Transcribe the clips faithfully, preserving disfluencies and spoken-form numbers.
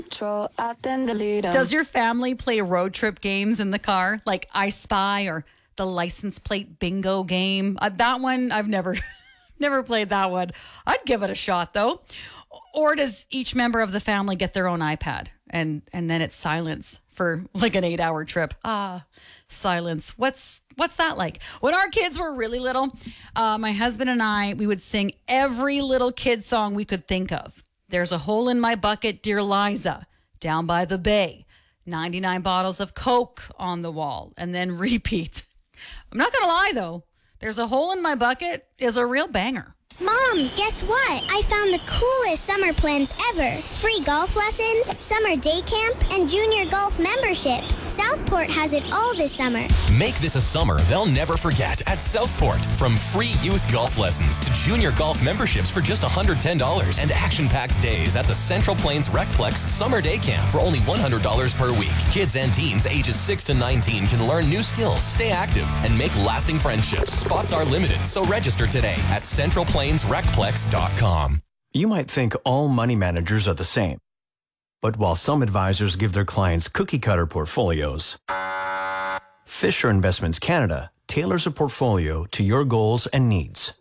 Does your family play road trip games in the car, like I Spy or the license plate bingo game? Uh, that one, I've never, never played that one. I'd give it a shot, though. Or does each member of the family get their own iPad and and then it's silence for like an eight-hour trip? Ah, silence. What's what's that like? When our kids were really little, uh, my husband and I, we would sing every little kid song we could think of. There's a hole in my bucket, dear Liza, down by the bay. ninety-nine bottles of Coke on the wall, and then repeat. I'm not going to lie, though. There's a hole in my bucket is a real banger. Mom, guess what? I found the coolest summer plans ever. Free golf lessons, summer day camp, and junior golf memberships. Southport has it all this summer. Make this a summer they'll never forget at Southport. From free youth golf lessons to junior golf memberships for just one hundred ten dollars and action-packed days at the Central Plains Recplex Summer Day Camp for only one hundred dollars per week. Kids and teens ages six to nineteen can learn new skills, stay active, and make lasting friendships. Spots are limited, so register today at central plains recplex dot com. You might think all money managers are the same. But while some advisors give their clients cookie-cutter portfolios, Fisher Investments Canada tailors a portfolio to your goals and needs.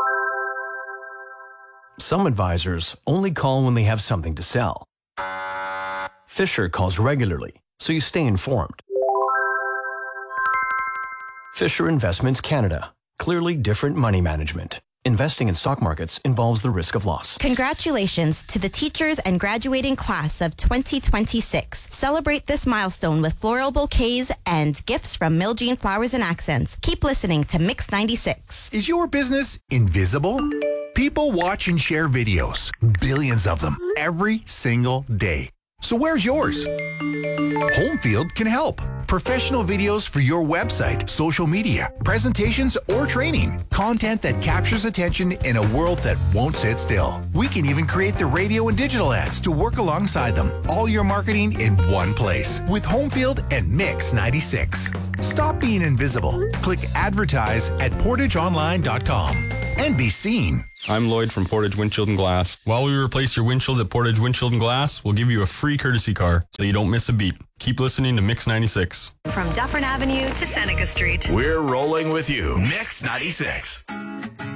Some advisors only call when they have something to sell. Fisher calls regularly, so you stay informed. Fisher Investments Canada. Clearly different money management. Investing in stock markets involves the risk of loss. Congratulations to the teachers and graduating class of twenty twenty-six. Celebrate this milestone with floral bouquets and gifts from Miljean Flowers and Accents. Keep listening to Mix ninety-six. Is your business invisible? People watch and share videos, billions of them, every single day. So where's yours? Homefield can help. Professional videos for your website, social media, presentations, or training. Content that captures attention in a world that won't sit still. We can even create the radio and digital ads to work alongside them. All your marketing in one place with Homefield and Mix ninety-six. Stop being invisible. Click advertise at portage online dot com and be seen. I'm Lloyd from Portage Windshield and Glass. While we replace your windshield at Portage Windshield and Glass, we'll give you a free courtesy car so you don't miss a beat. Keep listening to Mix ninety-six. From Dufferin Avenue to Seneca Street. We're rolling with you. Mix ninety-six.